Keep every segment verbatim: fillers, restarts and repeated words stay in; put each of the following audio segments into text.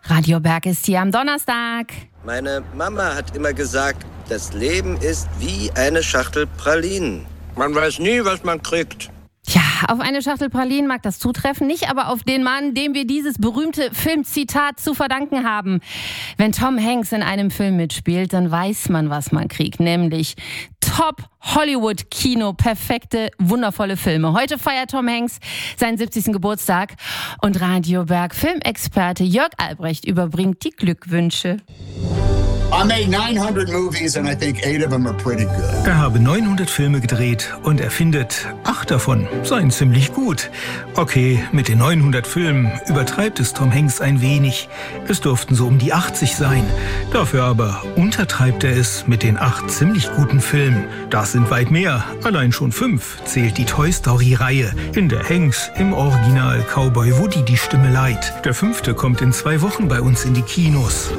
Radio Berg ist hier am Donnerstag. Meine Mama hat immer gesagt, das Leben ist wie eine Schachtel Pralinen. Man weiß nie, was man kriegt. Ja, auf eine Schachtel Pralinen mag das zutreffen, nicht aber auf den Mann, dem wir dieses berühmte Filmzitat zu verdanken haben. Wenn Tom Hanks in einem Film mitspielt, dann weiß man, was man kriegt, nämlich Top-Hollywood-Kino, perfekte, wundervolle Filme. Heute feiert Tom Hanks seinen siebzigsten Geburtstag und Radio Berg Filmexperte Jörg Albrecht überbringt die Glückwünsche. I made nine hundred movies and I think eight of them are pretty good. Er habe neunhundert Filme gedreht und er findet, acht davon seien ziemlich gut. Okay, mit den neunhundert Filmen übertreibt es Tom Hanks ein wenig. Es durften so um die achtzig sein. Dafür aber untertreibt er es mit den acht ziemlich guten Filmen. Das sind weit mehr. Allein schon fünf zählt die Toy Story-Reihe, in der Hanks im Original Cowboy Woody die Stimme leiht. Der fünfte kommt in zwei Wochen bei uns in die Kinos.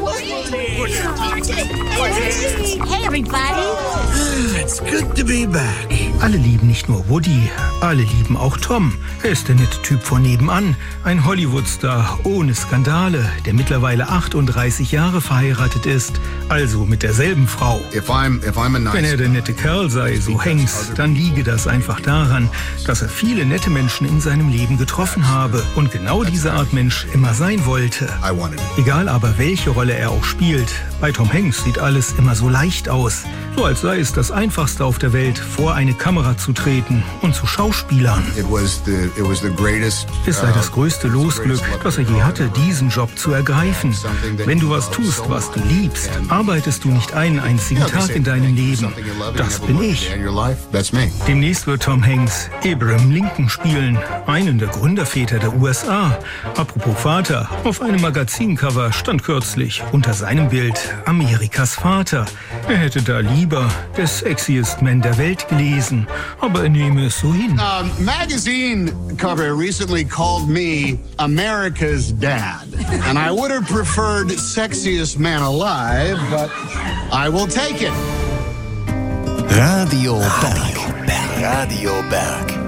Hey, everybody. It's good to be back. Alle lieben nicht nur Woody, alle lieben auch Tom. Er ist der nette Typ von nebenan, ein Hollywood-Star ohne Skandale, der mittlerweile achtunddreißig Jahre verheiratet ist, also mit derselben Frau. If I'm, if I'm a nice Wenn er der nette Kerl sei, so Hanks, dann liege das einfach daran, dass er viele nette Menschen in seinem Leben getroffen habe und genau diese Art Mensch immer sein wollte. I wanted it. Egal aber, welche Rolle er auch spielt, bei Tom Hanks sieht alles immer so leicht aus. So als sei es das Einfachste auf der Welt, vor eine Kamera zu treten und zu schauspielern. It was the, it was the greatest, Es sei das größte Losglück, das er je hatte, diesen Job zu ergreifen. Wenn du was tust, was du liebst, arbeitest du nicht einen einzigen Tag in deinem Leben. Das bin ich. Demnächst wird Tom Hanks Abraham Lincoln spielen, einen der Gründerväter der U S A. Apropos Vater, auf einem Magazincover stand kürzlich unter seinem Bild Amerikas Vater. Er hätte da lieber der sexiest Man der Welt gelesen, aber er nehme es so hin. A magazine cover recently called me America's Dad. And I would have preferred sexiest man alive, but I will take it. Radio Berg. Radio Berg.